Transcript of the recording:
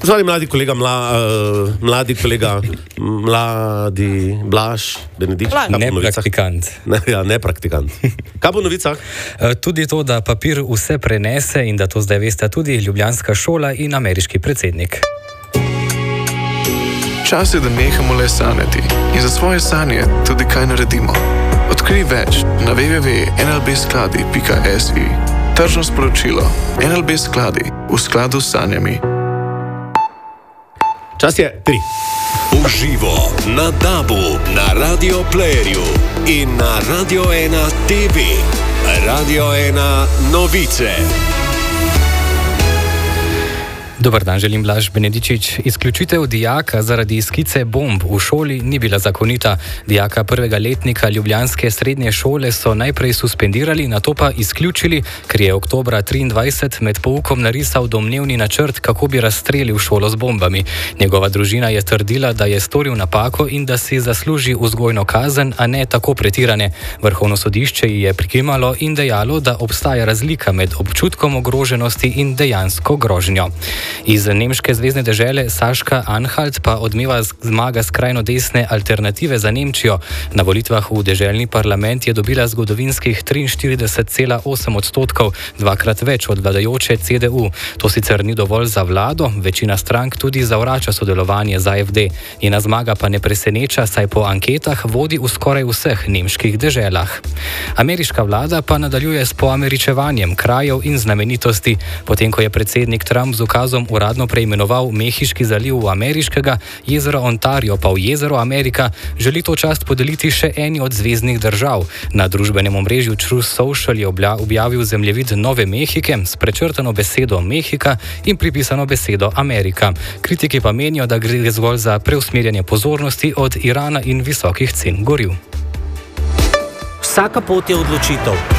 Zvali mladi kolega, mladi Blaž Benedič. Ne praktikant. Kaj bo v novicah? Tudi to, da papir vse prenese in da to zdaj veste tudi ljubljanska šola in ameriški predsednik. Čas je, da nehamo le sanjati in za svoje sanje tudi kaj naredimo. Odkrij več na www.nlbskladi.si. Tržno sporočilo. NLB skladi v skladu s sanjami. Čas je 3. Uživo na DAB-u, na Radio Playerju in na Radio 1 TV. Radio 1 novice. Dobar dan, želim Blaž Benedičič. Izključitev dijaka zaradi skice bomb v šoli ni bila zakonita. Dijaka prvega letnika ljubljanske srednje šole so najprej suspendirali, nato pa izključili, ker je oktobra 23 med poukom narisal domnevni načrt, kako bi razstrelil šolo z bombami. Njegova družina je trdila, da je storil napako in da si zasluži vzgojno kazen, a ne tako pretirane. Vrhovno sodišče ji je prikimalo in dejalo, da obstaja razlika med občutkom ogroženosti in dejansko grožnjo. Iz nemške zvezne dežele Saška Anhalt pa odmeva zmaga skrajno desne Alternative za Nemčijo. Na volitvah v deželni parlament je dobila zgodovinskih 43,8%, dvakrat več od vladajoče CDU. To sicer ni dovolj za vlado, večina strank tudi zavrača sodelovanje z AfD. Njena zmaga pa ne preseneča, saj po anketah vodi v skoraj vseh nemških deželah. Ameriška vlada pa nadaljuje s poameričevanjem krajev in znamenitosti. Potem, ko je predsednik Trump z ukazom uradno preimenoval Mehiški zaliv v ameriškega, jezero Ontario pa v jezero Amerika, želi to čast podeliti še eni od zveznih držav. Na družbenem omrežju Truth Social je objavil zemljevid Nove Mehike s prečrtano besedo Mehika in pripisano besedo Amerika. Kritiki pa menijo, da gre zgolj za preusmerjanje pozornosti od Irana in visokih cen goriv. Vsaka pot je odločitev.